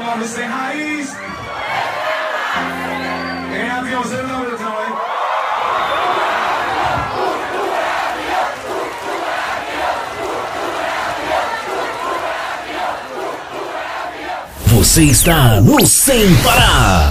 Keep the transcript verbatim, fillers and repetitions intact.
Logo sem raiz. Em aviãozinho não, Beltrão, hein? Você está no Sem Parar.